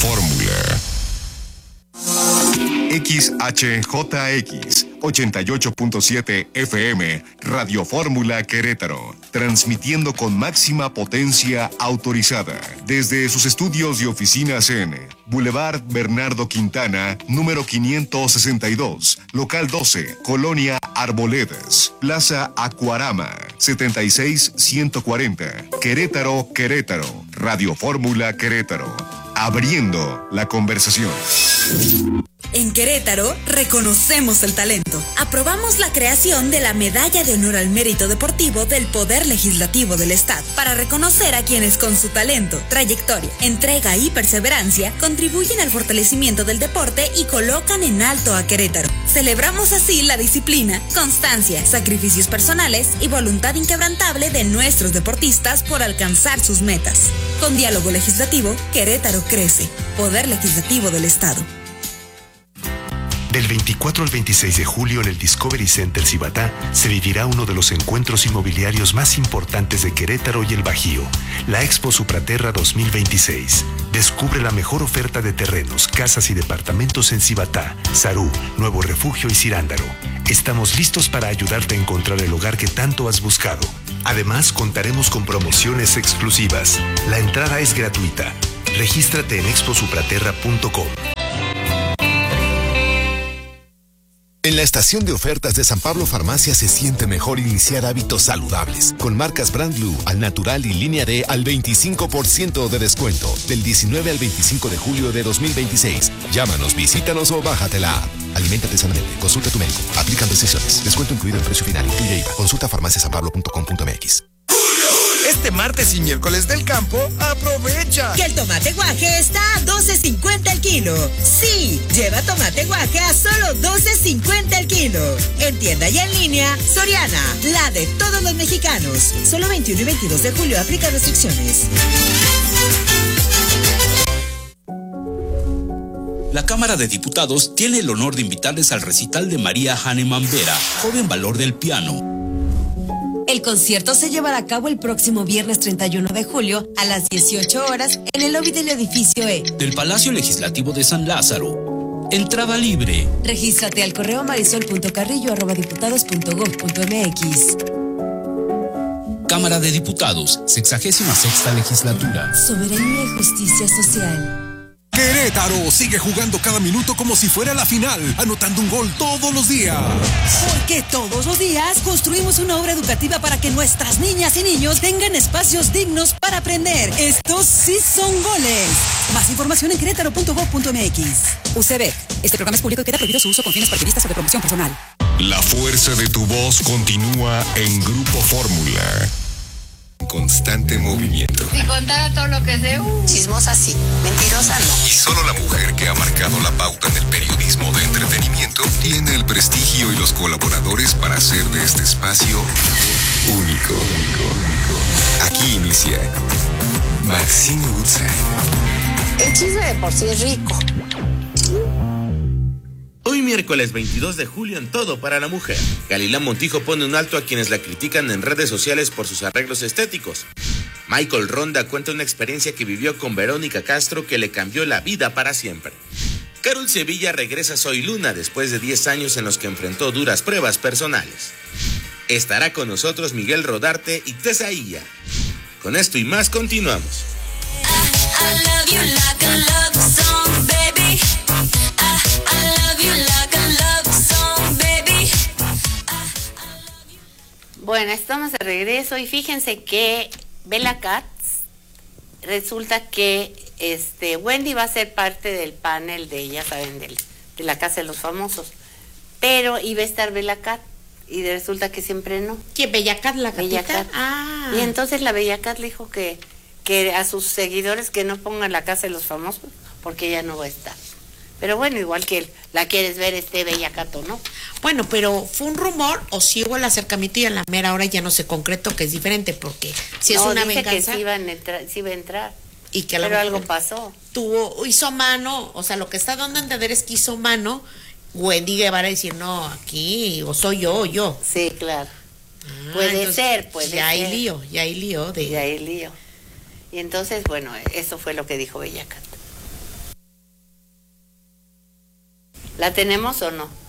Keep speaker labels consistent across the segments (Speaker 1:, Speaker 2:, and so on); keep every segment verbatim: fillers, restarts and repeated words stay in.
Speaker 1: Fórmula. X H J X ochenta y ocho punto siete F M, Radio Fórmula Querétaro, transmitiendo con máxima potencia autorizada desde sus estudios y oficinas en Boulevard Bernardo Quintana, número quinientos sesenta y dos, local doce, Colonia Arboledas, Plaza Acuarama, setenta y seis ciento cuarenta, Querétaro, Querétaro, Radio Fórmula Querétaro, abriendo la conversación.
Speaker 2: En Querétaro, reconocemos el talento. Aprobamos la creación de la Medalla de Honor al Mérito Deportivo del Poder Legislativo del Estado, para reconocer a quienes con su talento, trayectoria, entrega y perseverancia contribuyen al fortalecimiento del deporte y colocan en alto a Querétaro. Celebramos así la disciplina, constancia, sacrificios personales y voluntad inquebrantable de nuestros deportistas por alcanzar sus metas. Con diálogo legislativo, Querétaro crece. Poder Legislativo del Estado.
Speaker 3: Del veinticuatro al veintiséis de julio en el Discovery Center Cibatá se vivirá uno de los encuentros inmobiliarios más importantes de Querétaro y el Bajío, la Expo Supraterra dos mil veintiséis. Descubre la mejor oferta de terrenos, casas y departamentos en Cibatá, Sarú, Nuevo Refugio y Cirándaro. Estamos listos para ayudarte a encontrar el hogar que tanto has buscado. Además, contaremos con promociones exclusivas. La entrada es gratuita. Regístrate en expo supraterra punto com.
Speaker 4: En la estación de ofertas de San Pablo Farmacia se siente mejor iniciar hábitos saludables. Con marcas Brand Blue, Al Natural y Línea D al veinticinco por ciento de descuento. Del diecinueve al veinticinco de julio de dos mil veintiséis. Llámanos, visítanos o bájate la app. Aliméntate sanamente. Consulta a tu médico. Aplican restricciones. Descuento incluido en precio final. Incluye I V A. Consulta farmacia san pablo punto com punto m x.
Speaker 5: Este martes y miércoles del campo, aprovecha
Speaker 6: que el tomate guaje está a doce cincuenta el kilo. Sí, lleva tomate guaje a solo doce cincuenta el kilo. En tienda y en línea, Soriana, la de todos los mexicanos. Solo veintiuno y veintidós de julio, aplica restricciones.
Speaker 7: La Cámara de Diputados tiene el honor de invitarles al recital de María Hahnemann Vera, joven valor del piano.
Speaker 8: El concierto se llevará a cabo el próximo viernes treinta y uno de julio a las dieciocho horas en el lobby del edificio E
Speaker 7: del Palacio Legislativo de San Lázaro. Entrada libre.
Speaker 8: Regístrate al correo marisol punto carrillo arroba diputados punto gob punto m x.
Speaker 7: Cámara de Diputados, sexagésima sexta legislatura.
Speaker 8: Soberanía y justicia social.
Speaker 9: Querétaro sigue jugando cada minuto como si fuera la final, anotando un gol todos los días.
Speaker 6: Porque todos los días construimos una obra educativa para que nuestras niñas y niños tengan espacios dignos para aprender. Estos sí son goles. Más información en querétaro punto gob punto m x. U C B. Este programa es público y queda prohibido su uso con fines partidistas o de promoción personal.
Speaker 1: La fuerza de tu voz continúa en Grupo Fórmula. Constante movimiento.
Speaker 10: Si contara todo lo que sé, uh.
Speaker 11: Chismosa sí, mentirosa no.
Speaker 1: Y solo la mujer que ha marcado la pauta en el periodismo de entretenimiento tiene el prestigio y los colaboradores para hacer de este espacio único. Aquí inicia Maxine Woodside.
Speaker 11: El chisme de por sí es rico.
Speaker 12: Hoy miércoles veintidós de julio en Todo para la Mujer. Galilán Montijo pone un alto a quienes la critican en redes sociales por sus arreglos estéticos. Michael Ronda cuenta una experiencia que vivió con Verónica Castro que le cambió la vida para siempre. Carol Sevilla regresa a Soy Luna después de diez años en los que enfrentó duras pruebas personales. Estará con nosotros Miguel Rodarte y Tesaía. Con esto y más continuamos.
Speaker 13: I love you like a love song, baby.
Speaker 14: Bueno, estamos de regreso y fíjense que Bella Katz, resulta que este Wendy va a ser parte del panel de, ya saben, del, de la Casa de los Famosos, pero iba a estar Bella Katz y resulta que siempre no.
Speaker 15: ¿Quién? ¿Bella Katz, la
Speaker 14: Bella
Speaker 15: gatita?
Speaker 14: Katz.
Speaker 15: Ah.
Speaker 14: Y entonces la Bella Katz le dijo que, que a sus seguidores que no pongan la Casa de los Famosos porque ella no va a estar. Pero bueno, igual que la quieres ver este Bella Cato, ¿no?
Speaker 15: Bueno, pero fue un rumor o si hubo el acercamiento y a la mera hora ya no se concretó, que es diferente, porque si
Speaker 14: no,
Speaker 15: es una
Speaker 14: dice
Speaker 15: venganza.
Speaker 14: Que sí, iban a entrar, sí iba a entrar.
Speaker 15: Y que
Speaker 14: pero algo pasó.
Speaker 15: Tuvo, hizo mano, o sea, lo que está dando a entender es que hizo mano Wendy Guevara decir, no, aquí, o soy yo o yo.
Speaker 14: Sí, claro.
Speaker 15: Ah,
Speaker 14: puede
Speaker 15: entonces,
Speaker 14: ser, puede
Speaker 15: ya
Speaker 14: ser.
Speaker 15: Ya hay lío, ya hay lío. De...
Speaker 14: Ya hay lío. Y entonces, bueno, eso fue lo que dijo Bella Cato. ¿La tenemos o no?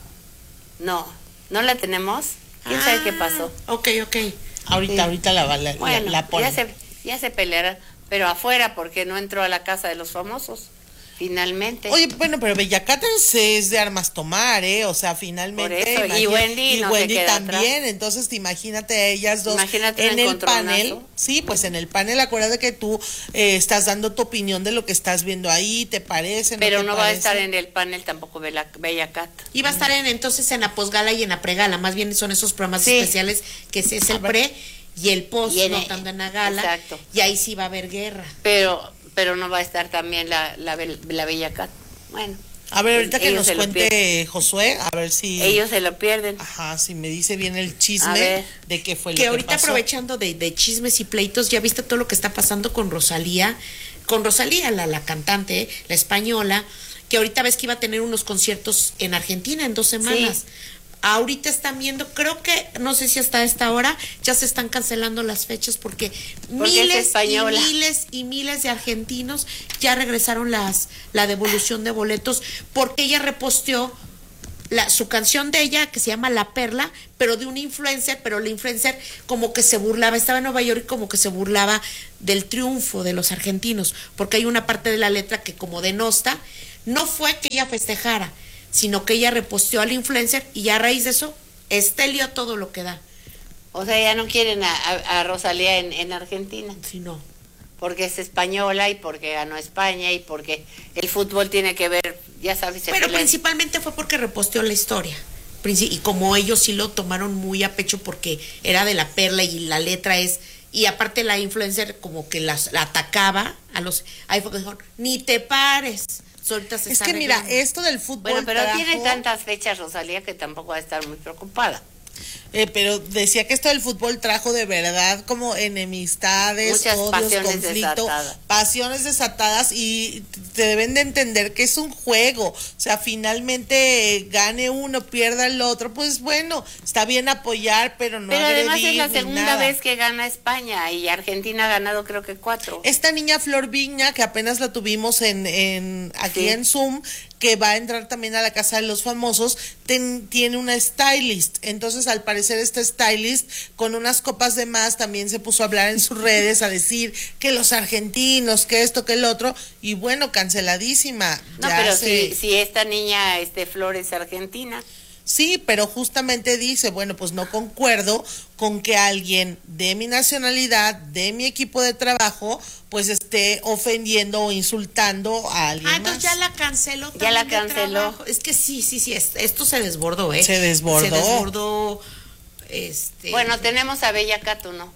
Speaker 14: No, ¿no la tenemos? ¿Quién ah, sabe qué pasó?
Speaker 15: Ok, ok. Ahorita, sí. ahorita la, la,
Speaker 14: bueno,
Speaker 15: la, la ponen.
Speaker 14: Ya se, ya se peleará, pero afuera porque no entró a la casa de los famosos. Finalmente.
Speaker 16: Oye, bueno, pero Bellacat es de armas tomar, ¿eh? O sea, finalmente.
Speaker 14: Por eso.
Speaker 16: Imagina,
Speaker 14: y Wendy,
Speaker 16: y
Speaker 14: no
Speaker 16: Wendy
Speaker 14: se queda
Speaker 16: también.
Speaker 14: Atrás.
Speaker 16: Entonces, te imagínate a ellas dos
Speaker 14: imagínate
Speaker 16: en el panel. Sí, pues en el panel, acuérdate que tú eh, estás dando tu opinión de lo que estás viendo ahí, ¿te parece?
Speaker 14: Pero
Speaker 16: no,
Speaker 14: no
Speaker 16: parece?
Speaker 14: va a estar en el panel tampoco Bellacat.
Speaker 15: Y va a estar en entonces en la posgala y en la pregala. Más bien son esos programas sí. especiales que es, es el pre y el post, y en no el, tanto en la gala.
Speaker 14: Exacto.
Speaker 15: Y ahí sí va a haber guerra.
Speaker 14: Pero, pero no va a estar también la, la, la Bellacat. Bueno.
Speaker 16: A ver, ahorita que nos cuente Josué, a ver si...
Speaker 14: Ellos se lo pierden.
Speaker 16: Ajá, si me dice bien el chisme de qué fue lo que
Speaker 15: pasó. Que ahorita
Speaker 16: pasó.
Speaker 15: Aprovechando de, de chismes y pleitos, ya viste todo lo que está pasando con Rosalía, con Rosalía, la, la cantante, la española, que ahorita ves que iba a tener unos conciertos en Argentina en dos semanas. Sí. Ahorita están viendo, creo que, no sé si hasta esta hora, ya se están cancelando las fechas porque, porque miles y miles y miles de argentinos ya regresaron las la devolución de boletos porque ella reposteó la, su canción de ella que se llama La Perla, pero de un influencer, pero la influencer como que se burlaba, estaba en Nueva York y como que se burlaba del triunfo de los argentinos, porque hay una parte de la letra que como denosta, no fue que ella festejara, sino que ella reposteó al influencer y ya a raíz de eso estelió todo lo que da.
Speaker 14: O sea, ya no quieren a, a, a Rosalía en, en Argentina.
Speaker 15: Sí, no.
Speaker 14: Porque es española y porque ganó España y porque el fútbol tiene que ver, ya sabes.
Speaker 15: Pero pelean. Principalmente fue porque reposteó la historia. Y como ellos sí lo tomaron muy a pecho porque era de La Perla y la letra es... Y aparte la influencer como que las, la atacaba a los... Ahí fue que dijeron, ni te pares. Se
Speaker 16: es que mira, esto del fútbol.
Speaker 14: Bueno, pero
Speaker 16: trajo...
Speaker 14: tiene tantas fechas Rosalía que tampoco va a estar muy preocupada.
Speaker 16: Eh, pero decía que esto del fútbol trajo de verdad como enemistades,
Speaker 14: muchas
Speaker 16: odios,
Speaker 14: pasiones
Speaker 16: conflicto,
Speaker 14: desatadas.
Speaker 16: pasiones desatadas y te deben de entender que es un juego, o sea, finalmente eh, gane uno, pierda el otro, pues bueno, está bien apoyar, pero no
Speaker 14: pero además es la
Speaker 16: segunda
Speaker 14: nada. vez que gana España y Argentina ha ganado creo que cuatro.
Speaker 16: Esta niña Flor Viña, que apenas la tuvimos en, en aquí sí. en Zoom, que va a entrar también a la Casa de los Famosos, ten, tiene una stylist, entonces al parecer este stylist con unas copas de más también se puso a hablar en sus redes, a decir que los argentinos, que esto, que el otro, y bueno, canceladísima.
Speaker 14: No,
Speaker 16: ya
Speaker 14: pero
Speaker 16: se...
Speaker 14: si, si esta niña, este Flor es argentina.
Speaker 16: Sí, pero justamente dice, bueno, pues no concuerdo con que alguien de mi nacionalidad, de mi equipo de trabajo, pues esté ofendiendo o insultando a alguien.
Speaker 15: Ah, entonces
Speaker 16: más.
Speaker 15: ya la canceló.
Speaker 14: Ya la canceló.
Speaker 15: Es que sí, sí, sí, esto se desbordó, ¿eh?
Speaker 16: Se desbordó.
Speaker 15: Se desbordó. Este...
Speaker 14: Bueno, tenemos a Bellacat, ¿no?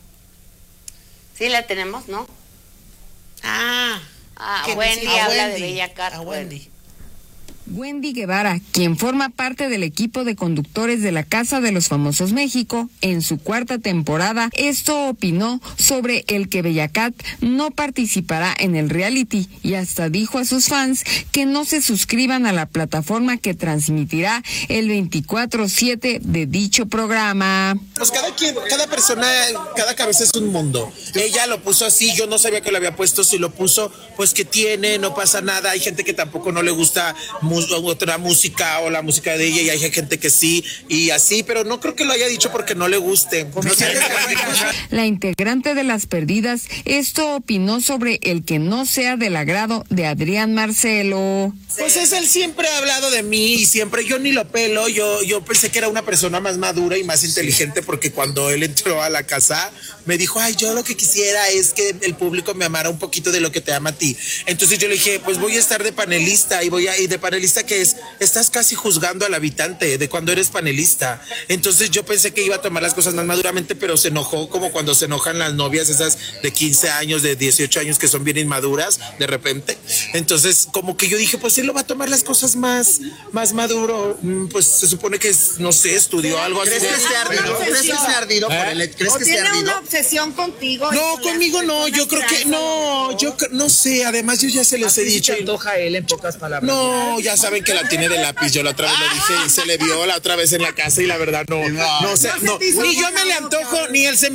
Speaker 14: Sí la tenemos, ¿no?
Speaker 15: Ah.
Speaker 14: Ah, Wendy
Speaker 16: a
Speaker 14: habla
Speaker 16: Wendy,
Speaker 14: de Bellacat.
Speaker 16: A Wendy.
Speaker 17: Wendy Guevara, quien forma parte del equipo de conductores de la Casa de los Famosos México, en su cuarta temporada, esto opinó sobre el que Bellacat no participará en el reality y hasta dijo a sus fans que no se suscriban a la plataforma que transmitirá el veinticuatro siete de dicho programa.
Speaker 5: Pues cada quien, cada persona, cada cabeza es un mundo. Ella lo puso así, yo no sabía que lo había puesto, si lo puso, pues que tiene, no pasa nada. Hay gente que tampoco no le gusta otra música o la música de ella y hay gente que sí y así, pero no creo que lo haya dicho porque no le guste.
Speaker 17: La integrante de Las Perdidas esto opinó sobre el que no sea del agrado de Adrián Marcelo.
Speaker 5: Pues es él siempre ha hablado de mí y siempre yo ni lo pelo, yo yo pensé que era una persona más madura y más inteligente porque cuando él entró a la casa me dijo, ay, yo lo que quisiera es que el público me amara un poquito de lo que te ama a ti. Entonces yo le dije, pues voy a estar de panelista y voy a ir de panelista que es, estás casi juzgando al habitante de cuando eres panelista. Entonces yo pensé que iba a tomar las cosas más maduramente, pero se enojó como cuando se enojan las novias esas de quince años, de dieciocho años que son bien inmaduras de repente. Entonces como que yo dije, pues él lo va a tomar las cosas más, más maduro. Pues se supone que es, no sé, estudió algo así.
Speaker 18: ¿Crees que esté ardido? ¿Crees que esté ardido por él? ¿Crees que esté ardido? ¿Tiene una obsesión contigo?
Speaker 5: No, conmigo no, yo creo que no, yo no sé, además yo ya se les he dicho.
Speaker 18: ¿Te antoja él en pocas palabras?
Speaker 5: No, ya saben que la tiene de lápiz, yo la otra vez lo dije y se le vio la otra vez en la casa y la verdad no, no, no, sé, no, ni yo me le antojo, ni él se me antoja.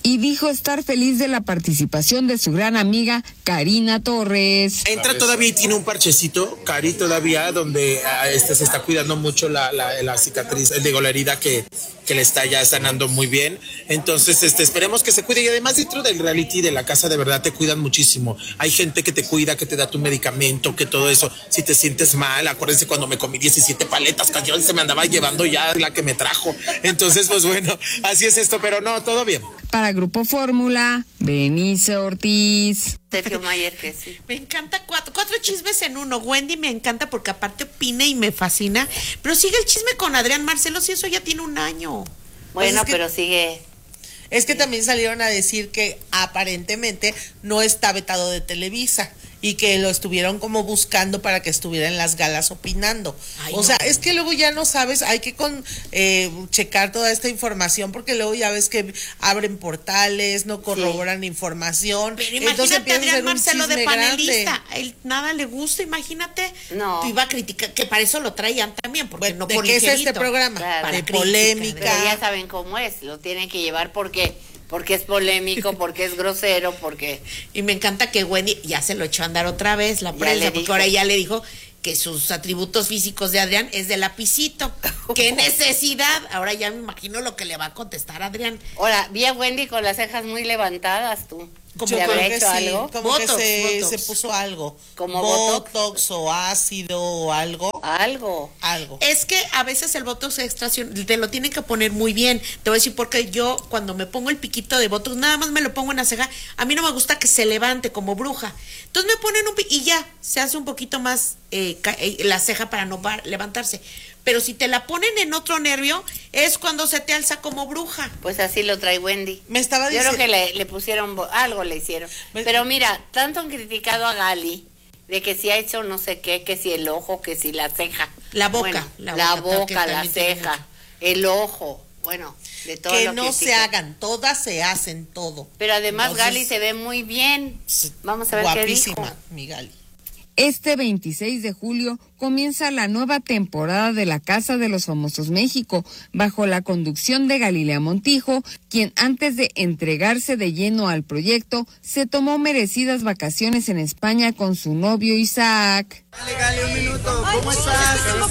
Speaker 17: y dijo estar feliz de la participación de su gran amiga Karina Torres.
Speaker 5: Entra todavía y tiene un parchecito, Cari, todavía, donde uh, este, se está cuidando mucho la, la, la cicatriz, el digo, la herida que, que le está ya sanando muy bien. Entonces, este, esperemos que se cuide. Y además, dentro del reality de la casa, de verdad, te cuidan muchísimo. Hay gente que te cuida, que te da tu medicamento, que todo eso. Si te sientes mal, acuérdense cuando me comí diecisiete paletas, cayó y se me andaba llevando ya la que me trajo. Entonces, pues bueno, así es esto, pero no, todo bien.
Speaker 17: Para Grupo Fórmula, Benice Ortiz.
Speaker 14: Sergio Mayer, que sí.
Speaker 15: Me encanta cuatro, cuatro chismes en uno. Wendy me encanta porque aparte opina y me fascina. Pero sigue el chisme con Adrián Marcelo, si eso ya tiene un año.
Speaker 14: Bueno,
Speaker 16: Pues es que,
Speaker 14: pero sigue.
Speaker 16: Es que también salieron a decir que aparentemente no está vetado de Televisa y que lo estuvieron como buscando para que estuviera en las galas opinando. Ay, o no. sea, es que luego ya no sabes, hay que con eh, checar toda esta información porque luego ya ves que abren portales, no corroboran sí. información.
Speaker 15: Pero imagínate a Adrián Marcelo de panelista, a él nada le gusta, imagínate.
Speaker 14: No.
Speaker 15: Tú iba a criticar, que para eso lo traían también, porque
Speaker 16: bueno,
Speaker 15: no
Speaker 16: ¿de
Speaker 15: por
Speaker 16: qué
Speaker 15: ligerito,
Speaker 16: es este programa?
Speaker 14: Claro.
Speaker 16: De
Speaker 15: crítica,
Speaker 16: polémica.
Speaker 14: Pero ya saben cómo es, lo tienen que llevar porque... porque es polémico, porque es grosero, porque...
Speaker 15: Y me encanta que Wendy ya se lo echó a andar otra vez, la prensa, porque ahora ya le dijo que sus atributos físicos de Adrián es de lapicito. ¡Qué necesidad! Ahora ya me imagino lo que le va a contestar Adrián.
Speaker 14: Ahora, vi a Wendy con las cejas muy levantadas, tú.
Speaker 16: Como
Speaker 14: ¿Se habrá
Speaker 16: que
Speaker 14: hecho
Speaker 16: sí,
Speaker 14: algo?
Speaker 16: como
Speaker 14: Botox,
Speaker 16: que se,
Speaker 14: botox.
Speaker 16: se puso algo.
Speaker 14: Como
Speaker 16: botox,
Speaker 14: botox.
Speaker 16: o ácido o algo.
Speaker 14: Algo.
Speaker 16: Algo.
Speaker 15: Es que a veces el botox extra te lo tienen que poner muy bien. Te voy a decir porque yo cuando me pongo el piquito de botox, nada más me lo pongo en la ceja. A mí no me gusta que se levante como bruja. Entonces me ponen un y ya, se hace un poquito más eh, la ceja para no levantarse. Pero si te la ponen en otro nervio, es cuando se te alza como bruja.
Speaker 14: Pues así lo trae Wendy.
Speaker 16: Me estaba
Speaker 14: diciendo. Yo
Speaker 16: diciendo...
Speaker 14: creo que le, le pusieron, algo le hicieron. Me... Pero mira, tanto han criticado a Gali, de que si ha hecho no sé qué, que si el ojo, que si la ceja.
Speaker 15: La boca.
Speaker 14: Bueno,
Speaker 15: la,
Speaker 14: la
Speaker 15: boca,
Speaker 14: boca, la ceja, el ojo, bueno, de todo
Speaker 16: que
Speaker 14: lo
Speaker 16: no
Speaker 14: que
Speaker 16: se hagan, todas se hacen todo.
Speaker 14: Pero además
Speaker 16: Entonces,
Speaker 14: Gali se ve muy bien. Vamos a ver
Speaker 16: guapísima,
Speaker 14: qué dijo.
Speaker 16: Mi Gali.
Speaker 17: Este veintiséis de julio comienza la nueva temporada de La Casa de los Famosos México, bajo la conducción de Galilea Montijo, quien antes de entregarse de lleno al proyecto, se tomó merecidas vacaciones en España con su novio Isaac.
Speaker 19: Dale, Gali, un minuto. ¿Cómo estás? ¿Cómo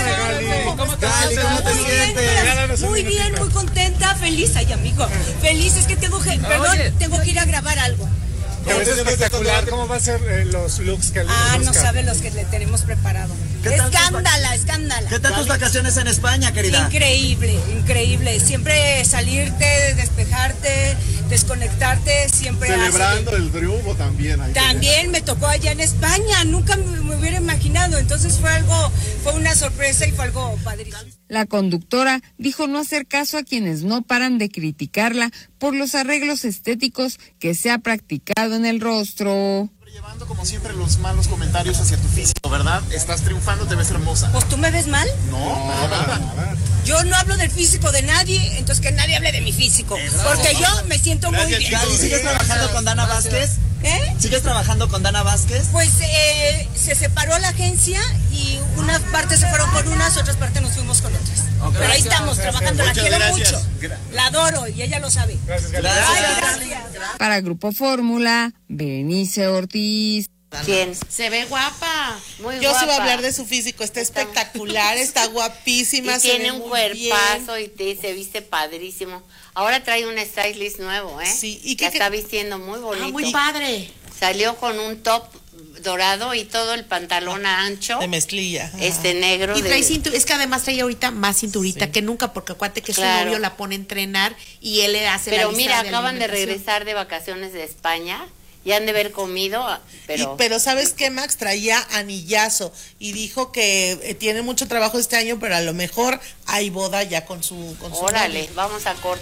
Speaker 19: te sientes?
Speaker 20: Muy bien, muy contenta, feliz, ay amigo. Feliz, es que tengo que, perdón, tengo que ir a grabar algo.
Speaker 19: Es espectacular. ¿Cómo va a ser eh, los looks que
Speaker 20: Ah, no sabe los que le tenemos preparado. Escándala, escándala.
Speaker 19: ¿Qué tal tus vacaciones en España, querida?
Speaker 20: Increíble, increíble. Siempre salirte, despejarte, desconectarte, siempre.
Speaker 19: Celebrando el triunfo también. Ahí
Speaker 20: también me tocó allá en España. Nunca me, me hubiera imaginado. Entonces fue algo, fue una sorpresa y fue algo padrísimo.
Speaker 17: La conductora dijo no hacer caso a quienes no paran de criticarla por los arreglos estéticos que se ha practicado en el rostro.
Speaker 19: Llevando como siempre los malos comentarios hacia tu físico, ¿verdad? Estás triunfando, te ves hermosa.
Speaker 20: Pues tú me ves mal.
Speaker 19: No, nada, nada.
Speaker 20: Yo no hablo del físico de nadie, entonces que nadie hable de mi físico. Eso. Porque yo me siento Gracias, muy bien.
Speaker 19: Gali, ¿sigues trabajando con Dana Vázquez?
Speaker 20: ¿Eh?
Speaker 19: ¿Sigues trabajando con Dana Vázquez?
Speaker 20: Pues eh, se separó la agencia y unas partes se fueron con unas, otras partes nos fuimos con otras. Okay. Pero ahí estamos gracias, trabajando, la quiero gracias. mucho, la adoro y ella lo sabe. Gracias, gracias. Ay, gracias.
Speaker 17: Para Grupo Fórmula, Benice Ortiz.
Speaker 15: ¿Quién? Se ve guapa.
Speaker 14: Muy
Speaker 16: Yo
Speaker 14: guapa.
Speaker 16: sí voy a hablar de su físico, está, está espectacular, está guapísima.
Speaker 14: Y
Speaker 16: se
Speaker 14: tiene
Speaker 16: ve
Speaker 14: un
Speaker 16: muy
Speaker 14: cuerpazo
Speaker 16: bien.
Speaker 14: y te, se viste padrísimo. Ahora trae un stylist nuevo, ¿eh?
Speaker 16: Sí, y que
Speaker 14: la está vistiendo muy bonito.
Speaker 15: Ah, muy padre.
Speaker 14: Salió con un top dorado y todo el pantalón ancho.
Speaker 16: De mezclilla.
Speaker 14: Este negro.
Speaker 15: Y trae
Speaker 14: de...
Speaker 15: cinturita, es que además trae ahorita más cinturita sí. que nunca, porque acuérdate que claro. su novio la pone a entrenar y él le hace
Speaker 14: pero
Speaker 15: la
Speaker 14: mira,
Speaker 15: lista de
Speaker 14: acaban de regresar de vacaciones de España. Y han de haber comido, pero...
Speaker 16: Y, pero ¿sabes qué, Max? Traía anillazo y dijo que eh, tiene mucho trabajo este año, pero a lo mejor hay boda ya con su... Con su
Speaker 14: Órale,
Speaker 16: novio.
Speaker 14: vamos a cortar.